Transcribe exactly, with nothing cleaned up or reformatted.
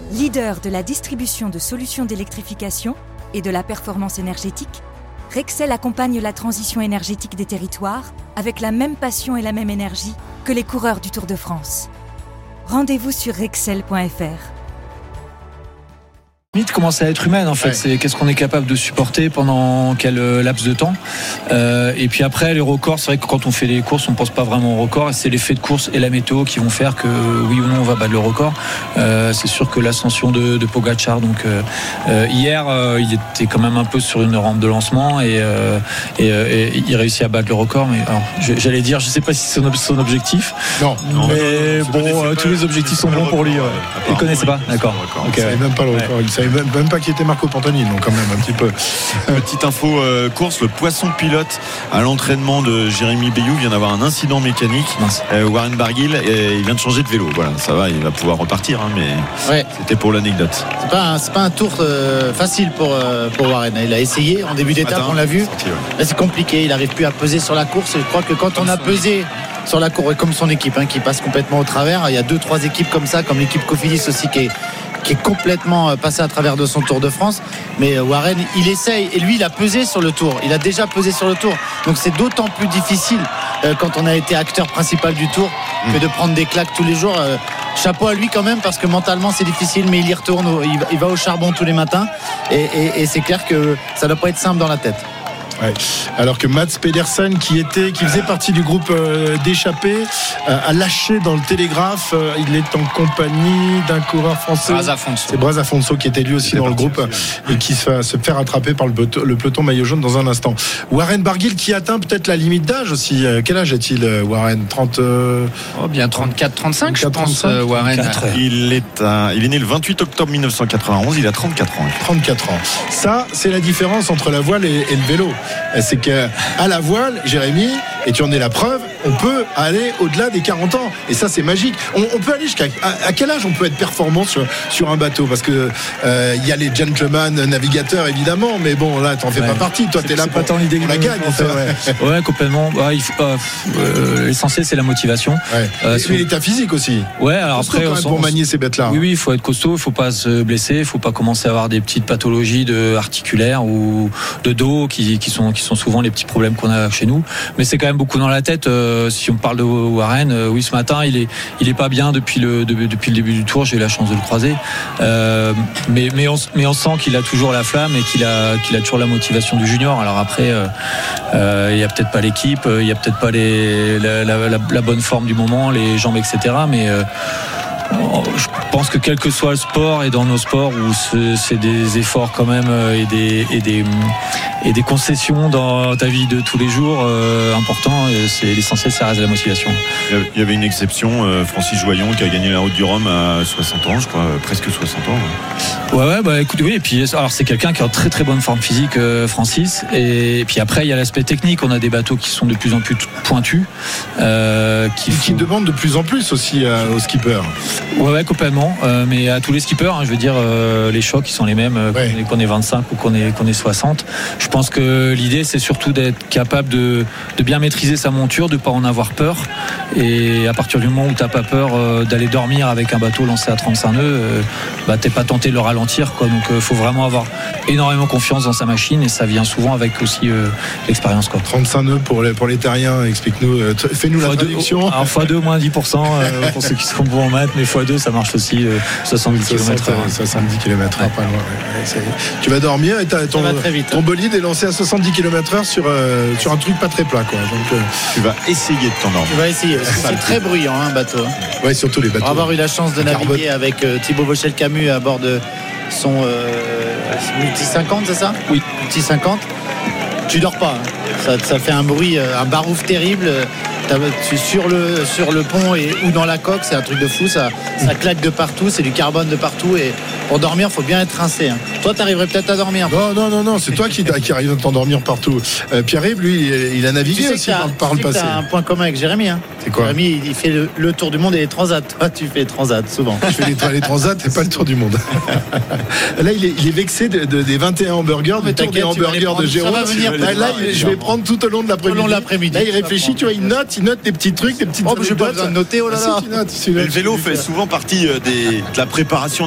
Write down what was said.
Leader de la distribution de solutions d'électrification et de la performance énergétique, Rexel accompagne la transition énergétique des territoires avec la même passion et la même énergie que les coureurs du Tour de France. Rendez-vous sur rexel point f r. Limite commence à être humaine en fait, ouais. C'est qu'est-ce qu'on est capable de supporter pendant quel laps de temps, euh, et puis après les records, c'est vrai que quand on fait les courses on pense pas vraiment au record, c'est l'effet de course et la météo qui vont faire que oui ou non on va battre le record. Euh, c'est sûr que l'ascension de, de Pogačar, donc euh, hier euh, il était quand même un peu sur une rampe de lancement et, euh, et, euh, et il réussit à battre le record, mais alors, j'allais dire je sais pas si c'est son, son objectif, non, non mais non, bon euh, tous les objectifs sont bons pour lui, ouais. Il connaissait pas, d'accord, okay. Il savait même pas le record, ouais. Il savait même, même pas qui était Marco Pantani, donc quand même un petit peu. Petite info euh, course, le poisson pilote à l'entraînement de Jérémy Béliou vient d'avoir un incident mécanique. euh, Warren Barguil, et il vient de changer de vélo, voilà, ça va, il va pouvoir repartir, hein, mais ouais. C'était pour l'anecdote. C'est pas un, c'est pas un tour euh, facile pour, euh, pour Warren, il a essayé en début d'étape, on l'a vu, sorti, ouais. Là c'est compliqué, il n'arrive plus à peser sur la course, et je crois que quand on a pesé sur la course, comme son équipe hein, qui passe complètement au travers, il y a deux trois équipes comme ça, comme l'équipe Cofidis aussi qui est qui est complètement passé à travers de son Tour de France, mais Warren il essaye, et lui il a pesé sur le Tour, il a déjà pesé sur le Tour, donc c'est d'autant plus difficile euh, quand on a été acteur principal du Tour mmh. que de prendre des claques tous les jours. euh, chapeau à lui quand même, parce que mentalement c'est difficile, mais il y retourne, il va, il va au charbon tous les matins, et, et, et c'est clair que ça doit pas être simple dans la tête. Ouais. Alors que Mats Pedersen qui était, qui faisait partie du groupe euh, d'échappés, euh, a lâché dans le Télégraphe. Euh, il est en compagnie d'un coureur français. Braz Afonso. C'est Braz Afonso qui était lui aussi dans le groupe aussi, et qui se fait, se fait rattraper par le, peloton, le peloton maillot jaune dans un instant. Warren Barguil qui atteint peut-être la limite d'âge aussi. Euh, quel âge a-t-il, Warren? trente euh... Oh, bien trente-quatre trente-cinq je pense. Euh, Warren. Il est, à, il est né le vingt-huit octobre mille neuf cent quatre-vingt-onze. Il a trente-quatre ans. trente-quatre ans. Ça, c'est la différence entre la voile et, et le vélo. C'est qu'à la voile, Jérémy, et tu en es la preuve, on peut aller au-delà des quarante ans. Et ça, c'est magique. On, on peut aller jusqu'à... À, à quel âge on peut être performant sur, sur un bateau? Parce que il euh, y a les gentlemen navigateurs, évidemment, mais bon, là, t'en fais ouais. pas partie. Toi, t'es là pour, pour la gagne. En fait, ouais. ouais, complètement. Ouais, il faut, euh, euh, l'essentiel, c'est la motivation. Ouais. Euh, et l'état physique aussi. Ouais, alors costaud, après... Quand même, on, pour manier ces bêtes-là. Oui, oui, il faut être costaud, il faut pas se blesser, il faut pas commencer à avoir des petites pathologies de articulaires ou de dos qui, qui, sont, qui sont souvent les petits problèmes qu'on a chez nous, mais c'est quand même beaucoup dans la tête. Euh, si on parle de Warren, euh, oui, ce matin il est il est pas bien depuis le de, depuis le début du Tour, j'ai eu la chance de le croiser, euh, mais mais on mais on sent qu'il a toujours la flamme et qu'il a qu'il a toujours la motivation du junior. Alors après euh, euh, il y a peut-être pas l'équipe, il y a peut-être pas les la, la, la, la bonne forme du moment, les jambes, etc., mais euh, je pense que quel que soit le sport, et dans nos sports où c'est, c'est des efforts quand même et des, et des, et des concessions dans ta vie de tous les jours euh, importants, c'est l'essentiel, ça reste la motivation. Il y avait une exception, euh, Francis Joyon qui a gagné la Route du Rhum à soixante ans, je crois, presque soixante ans. Ouais, ouais, bah écoute, oui, et puis alors c'est quelqu'un qui a en très très bonne forme physique, euh, Francis, et, et puis après il y a l'aspect technique, on a des bateaux qui sont de plus en plus pointus, euh, qui, qui faut... demandent de plus en plus aussi euh, aux skippers. Ouais, ouais, complètement. Euh, mais à tous les skippers, hein, je veux dire, euh, les chocs, ils sont les mêmes euh, ouais. qu'on, est, qu'on est vingt-cinq ou qu'on est, qu'on est soixante. Je pense que l'idée, c'est surtout d'être capable de, de bien maîtriser sa monture, de ne pas en avoir peur. Et à partir du moment où tu n'as pas peur euh, d'aller dormir avec un bateau lancé à trente-cinq nœuds, euh, bah, tu n'es pas tenté de le ralentir, quoi. Donc, il euh, faut vraiment avoir énormément confiance dans sa machine, et ça vient souvent avec aussi euh, l'expérience, quoi. trente-cinq nœuds pour les, pour les terriens, explique-nous, euh, fais-nous la traduction. Alors, fois deux, moins dix pour cent euh, pour ceux qui sont bons en maths, mais fois deux, ça marche aussi, euh, soixante-dix kilomètres heure. soixante-dix kilomètres heure, pas loin. Ouais, c'est... Tu vas dormir et t'as ton, ton bolide est lancé à soixante-dix kilomètres heure sur, euh, sur un truc pas très plat, quoi. Donc, euh... tu vas essayer de t'endormir. Tu vas essayer, parce que c'est très bruyant, un hein, bateau. Ouais, surtout les bateaux. Pour avoir eu la chance de naviguer carbone. Avec euh, Thibaut Vauchel-Camus à bord de son euh, multi cinquante, c'est ça? Oui. multi cinquante. Tu dors pas. Hein. Ça, ça fait un bruit, un barouf terrible. Sur le, sur le pont et, ou dans la coque, c'est un truc de fou, ça, ça claque de partout, c'est du carbone de partout, et pour dormir, il faut bien être rincé. Hein. Toi, tu arriverais peut-être à dormir. Non, non, non, non, c'est toi qui, qui arrive à t'endormir partout. Euh, Pierre-Yves, lui, il a navigué tu sais aussi par, par le passé. Tu as un point commun avec Jérémy. Hein. C'est quoi? Jérémy, il fait le, le tour du monde et les transats. Toi, tu fais les transats souvent. Je fais les, les transats et pas le tour du monde. Là, il est, il est vexé de, de, des vingt et un hamburgers, du tour des hamburgers de Jérôme. Là, là, je vais prendre tout au long de l'après-midi. Tout au long de l'après-midi. Là, il réflexit, tu vois, il note, il note des petits trucs, des petites. Oh, je n'ai pas besoin de noter, oh là là. Le vélo fait souvent partie des, de la préparation